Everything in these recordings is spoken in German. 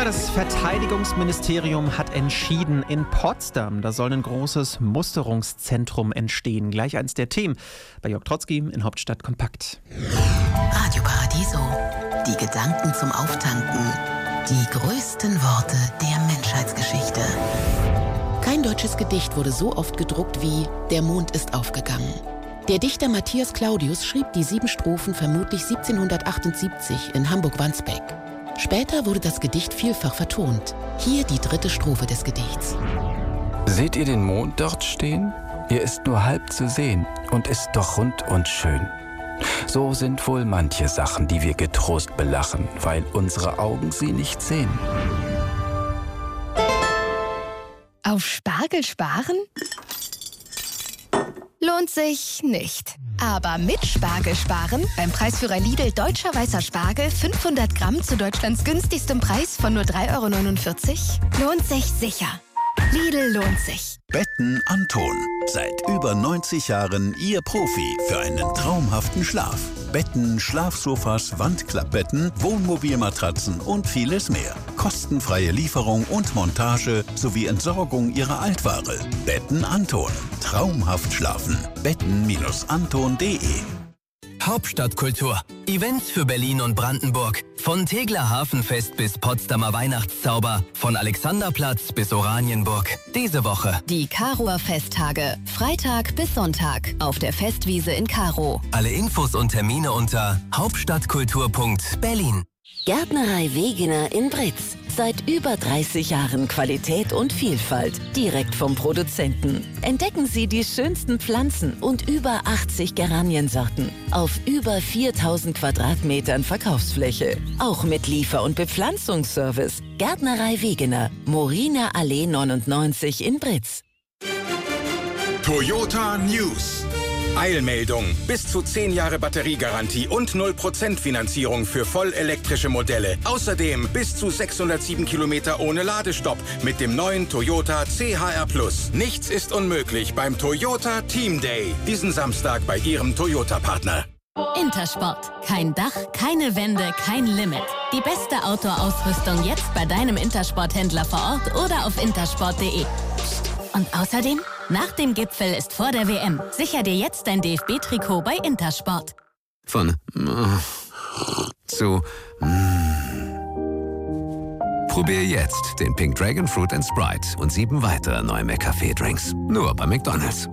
Ja, das Verteidigungsministerium hat entschieden, in Potsdam, da soll ein großes Musterungszentrum entstehen. Gleich eins der Themen bei Jörg Trotzki in Hauptstadt Kompakt. Radio Paradiso. Die Gedanken zum Auftanken. Die größten Worte der Menschheitsgeschichte. Kein deutsches Gedicht wurde so oft gedruckt wie »Der Mond ist aufgegangen«. Der Dichter Matthias Claudius schrieb die 7 Strophen vermutlich 1778 in Hamburg-Wandsbek. Später wurde das Gedicht vielfach vertont. Hier die 3. Strophe des Gedichts. Seht ihr den Mond dort stehen? Er ist nur halb zu sehen und ist doch rund und schön. So sind wohl manche Sachen, die wir getrost belachen, weil unsere Augen sie nicht sehen. Auf Spargel sparen? Lohnt sich nicht. Aber mit Spargel sparen, beim Preisführer Lidl Deutscher Weißer Spargel 500 Gramm zu Deutschlands günstigstem Preis von nur 3,49 €, lohnt sich sicher. Lidl lohnt sich. Betten Anton. Seit über 90 Jahren Ihr Profi für einen traumhaften Schlaf. Betten, Schlafsofas, Wandklappbetten, Wohnmobilmatratzen und vieles mehr. Kostenfreie Lieferung und Montage sowie Entsorgung Ihrer Altware. Betten Anton. Traumhaft schlafen. Betten-anton.de. Hauptstadtkultur. Events für Berlin und Brandenburg. Von Tegeler Hafenfest bis Potsdamer Weihnachtszauber. Von Alexanderplatz bis Oranienburg. Diese Woche Die Karower Festtage. Freitag bis Sonntag auf der Festwiese in Karow. alle Infos und Termine unter hauptstadtkultur.berlin. Gärtnerei Wegener in Britz. Seit über 30 Jahren Qualität und Vielfalt. Direkt vom Produzenten. Entdecken Sie die schönsten Pflanzen und über 80 Geraniensorten. Auf über 4000 Quadratmetern Verkaufsfläche. Auch mit Liefer- und Bepflanzungsservice. Gärtnerei Wegener. Moriner Allee 99 in Britz. Toyota News. Eilmeldung. Bis zu 10 Jahre Batteriegarantie und 0% Finanzierung für vollelektrische Modelle. Außerdem bis zu 607 Kilometer ohne Ladestopp mit dem neuen Toyota CHR+. Nichts ist unmöglich beim Toyota Team Day. Diesen Samstag bei Ihrem Toyota-Partner. Intersport. Kein Dach, keine Wände, kein Limit. Die beste Outdoor-Ausrüstung jetzt bei deinem Intersport-Händler vor Ort oder auf intersport.de. Und außerdem, nach dem Gipfel ist vor der WM. Sicher dir jetzt dein DFB-Trikot bei Intersport. Von zu Probier jetzt den Pink Dragon Fruit and Sprite und 7 weitere neue McCafé-Drinks. Nur bei McDonald's.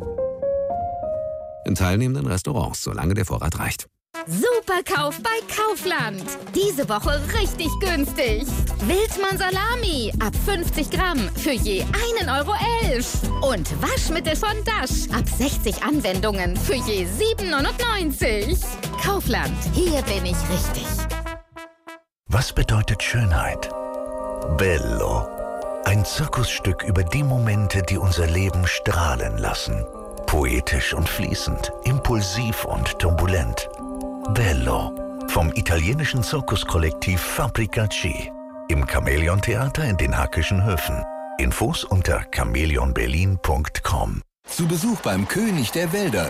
In teilnehmenden Restaurants, solange der Vorrat reicht. Superkauf bei Kaufland. Diese Woche richtig günstig. Wildmann Salami ab 50 Gramm für je 1,11 € Und Waschmittel von Dash ab 60 Anwendungen für je 7,99 €. Kaufland, hier bin ich richtig. Was bedeutet Schönheit? Bello. Ein Zirkusstück über die Momente, die unser Leben strahlen lassen. Poetisch und fließend, impulsiv und turbulent. Bello. Vom italienischen Zirkuskollektiv Fabrica-C. Im Chamäleon-Theater in den Hackischen Höfen. Infos unter chamäleonberlin.com. Zu Besuch beim König der Wälder.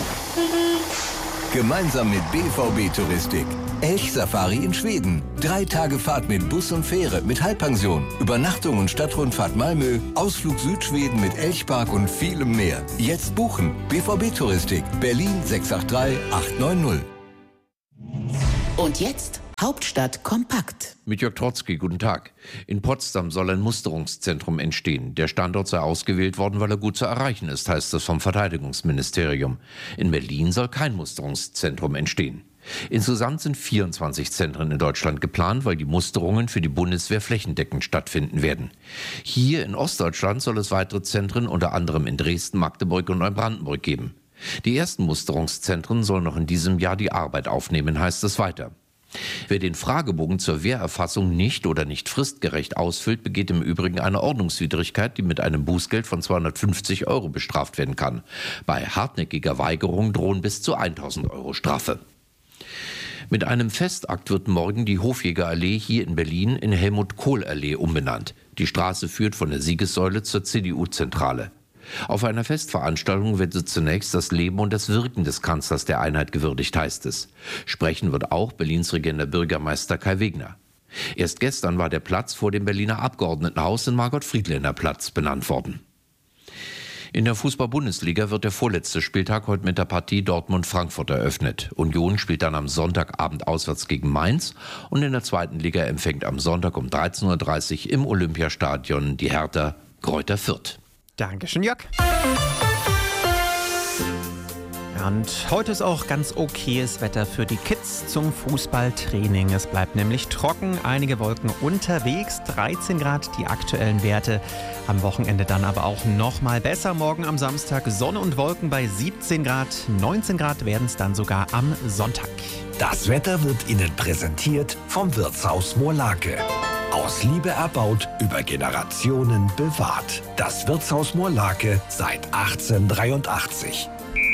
Gemeinsam mit BVB Touristik. Elchsafari in Schweden. 3 Tage Fahrt mit Bus und Fähre mit Halbpension. Übernachtung und Stadtrundfahrt Malmö. Ausflug Südschweden mit Elchpark und vielem mehr. Jetzt buchen. BVB Touristik. Berlin 683 890. Und jetzt Hauptstadt kompakt. Mit Jörg Trotzki, guten Tag. In Potsdam soll ein Musterungszentrum entstehen. Der Standort sei ausgewählt worden, weil er gut zu erreichen ist, heißt es vom Verteidigungsministerium. In Berlin soll kein Musterungszentrum entstehen. Insgesamt sind 24 Zentren in Deutschland geplant, weil die Musterungen für die Bundeswehr flächendeckend stattfinden werden. Hier in Ostdeutschland soll es weitere Zentren unter anderem in Dresden, Magdeburg und Neubrandenburg geben. Die ersten Musterungszentren sollen noch in diesem Jahr die Arbeit aufnehmen, heißt es weiter. Wer den Fragebogen zur Wehrerfassung nicht oder nicht fristgerecht ausfüllt, begeht im Übrigen eine Ordnungswidrigkeit, die mit einem Bußgeld von 250 € bestraft werden kann. Bei hartnäckiger Weigerung drohen bis zu 1.000 € Strafe. Mit einem Festakt wird morgen die Hofjägerallee hier in Berlin in Helmut-Kohl-Allee umbenannt. Die Straße führt von der Siegessäule zur CDU-Zentrale. Auf einer Festveranstaltung wird zunächst das Leben und das Wirken des Kanzlers der Einheit gewürdigt, heißt es. Sprechen wird auch Berlins regierender Bürgermeister Kai Wegner. Erst gestern war der Platz vor dem Berliner Abgeordnetenhaus in Margot-Friedländer-Platz benannt worden. In der Fußball-Bundesliga wird der vorletzte Spieltag heute mit der Partie Dortmund-Frankfurt eröffnet. Union spielt dann am Sonntagabend auswärts gegen Mainz und in der zweiten Liga empfängt am Sonntag um 13:30 Uhr im Olympiastadion die Hertha Greuther Fürth. Dankeschön, Jörg. Und heute ist auch ganz okayes Wetter für die Kids zum Fußballtraining. Es bleibt nämlich trocken, einige Wolken unterwegs, 13 Grad die aktuellen Werte. Am Wochenende dann aber auch noch mal besser. Morgen am Samstag Sonne und Wolken bei 17 Grad, 19 Grad werden es dann sogar am Sonntag. Das Wetter wird Ihnen präsentiert vom Wirtshaus Moorlake. Aus Liebe erbaut, über Generationen bewahrt. Das Wirtshaus Moorlake seit 1883.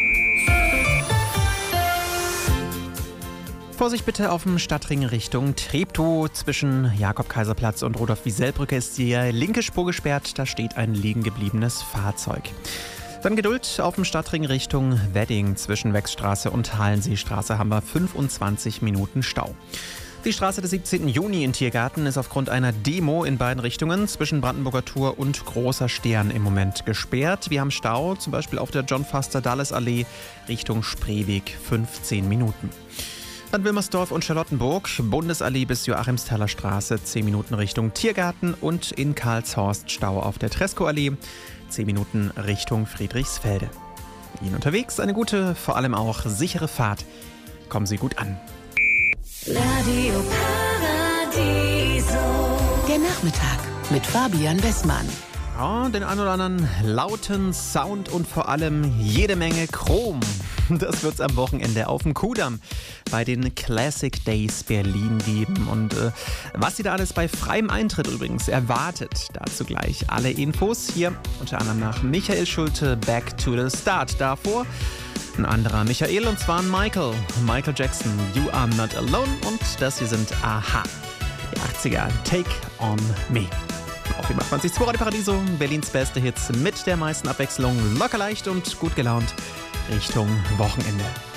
Vorsicht bitte auf dem Stadtring Richtung Treptow. Zwischen Jakob-Kaiser-Platz und Rudolf-Wieselbrücke ist die linke Spur gesperrt. Da steht ein liegen gebliebenes Fahrzeug. Dann Geduld auf dem Stadtring Richtung Wedding. Zwischen Wechsstraße und Hallenseestraße haben wir 25 Minuten Stau. Die Straße des 17. Juni in Tiergarten ist aufgrund einer Demo in beiden Richtungen zwischen Brandenburger Tor und Großer Stern im Moment gesperrt. Wir haben Stau, zum Beispiel auf der John-Foster-Dulles-Allee Richtung Spreeweg, 15 Minuten. Dann Wilmersdorf und Charlottenburg, Bundesallee bis Joachimsthaler Straße, 10 Minuten Richtung Tiergarten und in Karlshorst Stau auf der Tresco-Allee, 10 Minuten Richtung Friedrichsfelde. Ihnen unterwegs eine gute, vor allem auch sichere Fahrt. Kommen Sie gut an. Radio Paradiso. Der Nachmittag mit Fabian Wessmann. Ja, den ein oder anderen lauten Sound und vor allem jede Menge Chrom. Das wird's am Wochenende auf dem Kudamm bei den Classic Days Berlin geben. Und was Sie da alles bei freiem Eintritt übrigens erwartet, dazu gleich alle Infos. Hier unter anderem nach Michael Schulte, Back to the Start. Davor ein anderer Michael und zwar Michael Jackson, You Are Not Alone. Und das hier sind Aha, die 80er, Take On Me. Auf dem 28. Radio Paradiso, Berlins beste Hits mit der meisten Abwechslung, locker leicht und gut gelaunt Richtung Wochenende.